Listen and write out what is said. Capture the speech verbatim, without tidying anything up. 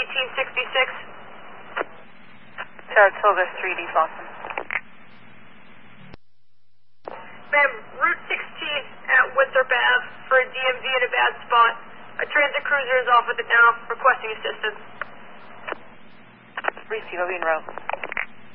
eighteen sixty-six. Saratoga three D Boston. Ma'am, Route sixteen at Winthrop Ave for a D M V in a bad spot. A transit cruiser is off with it now, requesting assistance. Receive, I'll be en route.